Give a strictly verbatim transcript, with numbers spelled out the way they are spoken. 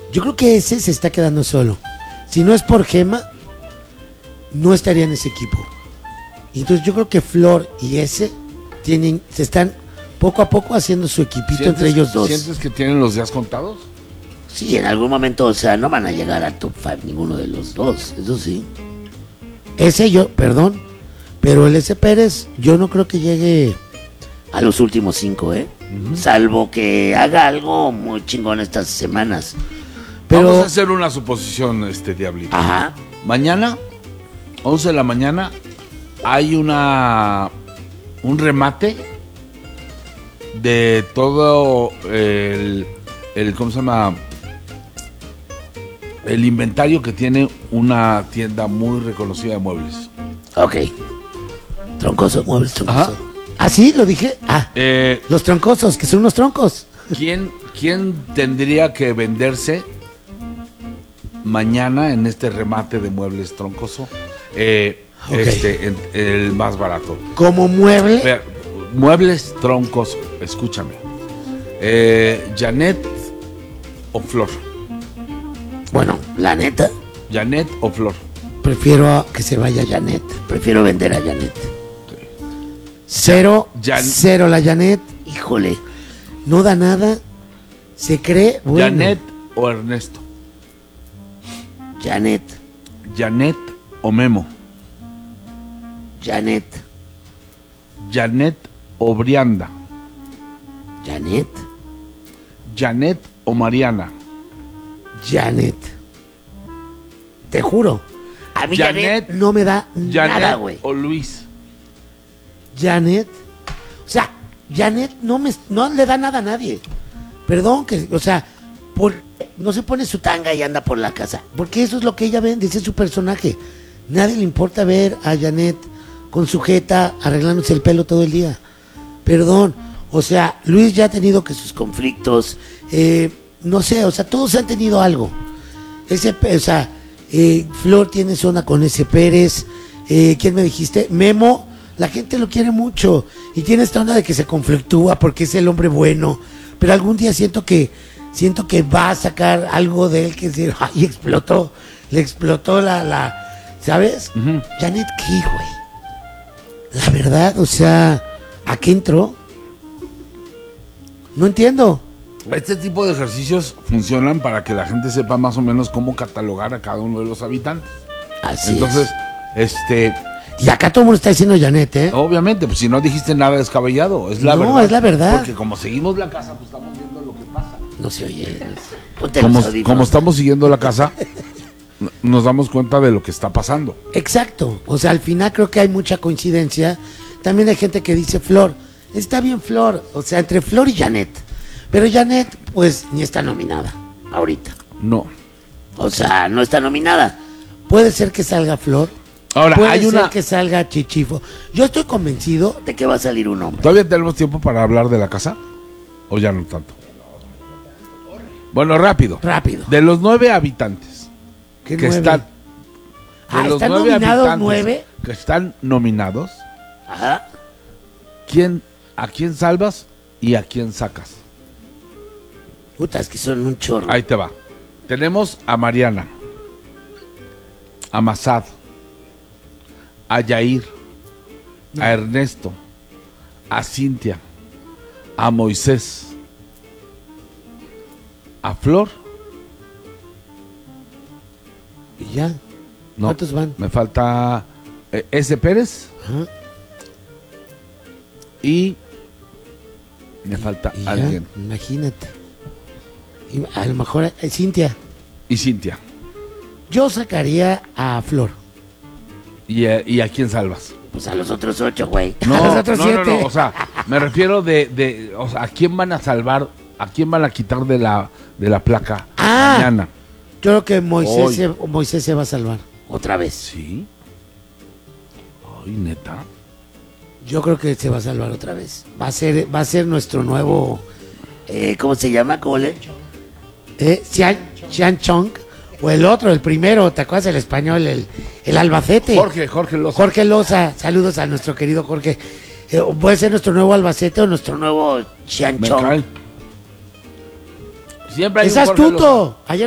Yo creo que ese se está quedando solo. Si no es por Gema, no estaría en ese equipo. Y entonces yo creo que Flor y ese tienen, se están poco a poco haciendo su equipito entre ellos dos. ¿Sientes que tienen los días contados? Sí, en algún momento, o sea, no van a llegar al top cinco ninguno de los dos, eso sí. Ese yo, perdón, pero el S. Pérez, yo no creo que llegue a los últimos cinco, ¿eh? Uh-huh. Salvo que haga algo muy chingón estas semanas. Pero... Vamos a hacer una suposición, este Diablito. Ajá. Mañana, once de la mañana, hay una un remate de todo el, el ¿cómo se llama? El inventario que tiene una tienda muy reconocida de muebles. Ok. Troncoso, muebles troncoso. Ajá. ¿Ah, sí? ¿Lo dije? Ah, eh, los troncosos, que son unos troncos. ¿Quién, quién tendría que venderse mañana en este remate de muebles troncoso? Eh, okay. Este, en, el más barato. ¿Como mueble? Ver, muebles troncoso, escúchame. Eh, ¿Janet o Flor? Bueno, la neta. ¿Janet o Flor? Prefiero a que se vaya Janet. Prefiero vender a Janet. Cero, Jan- cero la Janet. Híjole. No da nada. Se cree. Bueno. ¿Janet o Ernesto? Janet. ¿Janet o Memo? Janet. ¿Janet o Brianda? Janet. ¿Janet o Mariana? Janet. Te juro. A mí Janet, Janet no me da Janet nada, güey. ¿O Luis? Janet. O sea, Janet no me no le da nada a nadie. Perdón, que, o sea, por, no se pone su tanga y anda por la casa. Porque eso es lo que ella vende, ese es su personaje. Nadie le importa ver a Janet con su jeta arreglándose el pelo todo el día. Perdón. O sea, Luis ya ha tenido que sus conflictos. Eh, no sé, o sea, todos han tenido algo. Ese, o sea, eh, Flor tiene zona con ese Pérez. Eh, ¿Quién me dijiste? Memo. La gente lo quiere mucho y tiene esta onda de que se conflictúa porque es el hombre bueno, pero algún día siento que siento que va a sacar algo de él que decir, ay, explotó, le explotó la, la ¿sabes? Uh-huh. Janet, ¿qué, güey? La verdad, o sea, ¿a qué entró? No entiendo. Este tipo de ejercicios funcionan para que la gente sepa más o menos cómo catalogar a cada uno de los habitantes. Así Entonces, es. este... Y acá todo el mundo está diciendo Janet, ¿eh? Obviamente, pues si no dijiste nada descabellado, es la no, verdad. No, es la verdad. Porque como seguimos la casa, pues estamos viendo lo que pasa. No se oye. Como, como estamos siguiendo la casa, nos damos cuenta de lo que está pasando. Exacto. O sea, al final creo que hay mucha coincidencia. También hay gente que dice Flor. Está bien Flor. O sea, entre Flor y Janet. Pero Janet, pues, ni está nominada ahorita. No. O sea, no está nominada. Puede ser que salga Flor. Ahora, puede hay ser una que salga Chichifo. Yo estoy convencido de que va a salir un hombre. ¿Todavía tenemos tiempo para hablar de la casa? ¿O ya no tanto? Bueno, rápido. Rápido. De los nueve habitantes ¿Qué que nueve? están... De Ah, los ¿están nueve nominados habitantes nueve? que están nominados, Ajá. ¿quién, ¿a quién salvas y a quién sacas? Puta, es que son un chorro. Ahí te va. Tenemos a Mariana, a Masad, a Yair, no. a Ernesto, a Cintia, a Moisés, a Flor. ¿Y ya? No, ¿Cuántos van? Me falta eh, S. Pérez. Ajá. Y me falta y alguien. Ya, imagínate. Y a lo mejor eh, Cintia. Y Cintia. Yo sacaría a Flor. ¿Y, eh, ¿y a quién salvas? Pues a los otros ocho, güey. No, a los otros no, siete. no, no, o sea, me refiero de, de o sea, ¿a quién van a salvar? ¿A quién van a quitar de la, de la placa ah, mañana? Yo creo que Moisés se, Moisés se va a salvar. Otra vez. ¿Sí? Ay, neta. Yo creo que se va a salvar otra vez. Va a ser, va a ser nuestro nuevo... Eh, ¿Cómo se llama? ¿Cómo le...? Eh, Xian, Xian Chong. O el otro, el primero, ¿te acuerdas el español? El, el Albacete. Jorge, Jorge Loza. Jorge Loza. Saludos a nuestro querido Jorge. Eh, puede ser nuestro nuevo Albacete o nuestro nuevo Xian Chong. Siempre hay es un Jorge astuto. Loza. Ayer